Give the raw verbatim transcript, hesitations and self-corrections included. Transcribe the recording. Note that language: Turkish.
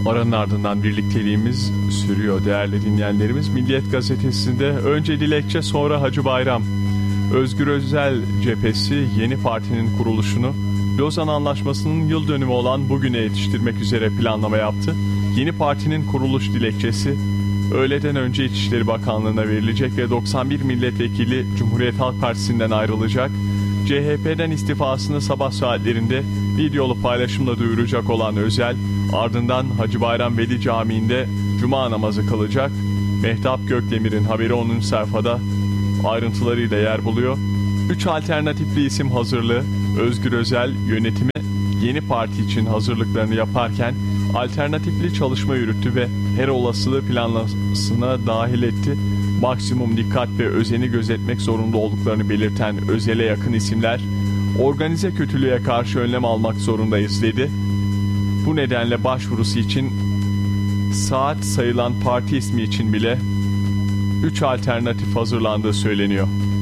Aranın ardından birlikteliğimiz sürüyor değerli dinleyenlerimiz. Milliyet Gazetesi'nde önce dilekçe sonra Hacı Bayram. Özgür Özel cephesi yeni partinin kuruluşunu Lozan Anlaşması'nın yıl dönümü olan bugüne yetiştirmek üzere planlama yaptı. Yeni partinin kuruluş dilekçesi öğleden önce İçişleri Bakanlığı'na verilecek ve doksan bir milletvekili Cumhuriyet Halk Partisi'nden ayrılacak. C H P'den istifasını sabah saatlerinde videolu paylaşımla duyuracak olan Özel, ardından Hacı Bayram Veli Camii'nde Cuma namazı kılacak. Mehtap Gökdemir'in haberi onuncu sayfada ayrıntılarıyla yer buluyor. Üç alternatifli isim hazırlığı. Özgür Özel yönetimi yeni parti için hazırlıklarını yaparken alternatifli çalışma yürüttü ve her olasılığı planlamasına dahil etti. Maksimum dikkat ve özeni gözetmek zorunda olduklarını belirten Özel'e yakın isimler, organize kötülüğe karşı önlem almak zorundayız dedi. Bu nedenle başvurusu için saat sayılan parti ismi için bile üç alternatif hazırlandığı söyleniyor.